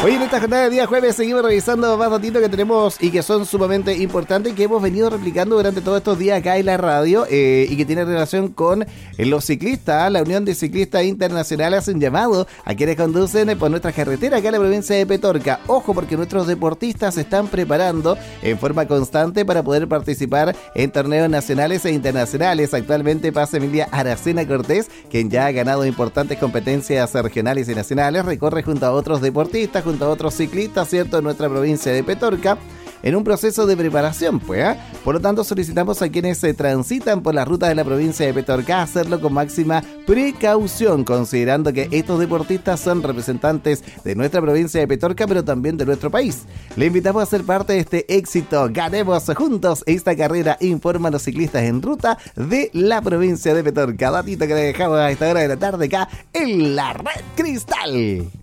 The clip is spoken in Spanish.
Hoy en esta jornada de día jueves seguimos revisando más datitos que tenemos y que son sumamente importantes y que hemos venido replicando durante todos estos días acá en la radio y que tiene relación con los ciclistas. La Unión de Ciclistas Internacionales hace un llamado a quienes conducen por nuestra carretera acá en la provincia de Petorca. Ojo, porque nuestros deportistas se están preparando en forma constante para poder participar en torneos nacionales e internacionales. Actualmente pasa Emilia Aracena Cortés, quien ya ha ganado importantes competencias regionales y nacionales, recorre junto a otros deportistas, junto a otros ciclistas, ¿cierto?, en nuestra provincia de Petorca, en un proceso de preparación, pues. Por lo tanto, solicitamos a quienes se transitan por las rutas de la provincia de Petorca hacerlo con máxima precaución, considerando que estos deportistas son representantes de nuestra provincia de Petorca, pero también de nuestro país. Le invitamos a ser parte de este éxito. Ganemos juntos esta carrera, informan los ciclistas en ruta de la provincia de Petorca. Datito que le dejamos a esta hora de la tarde acá en la Red Cristal.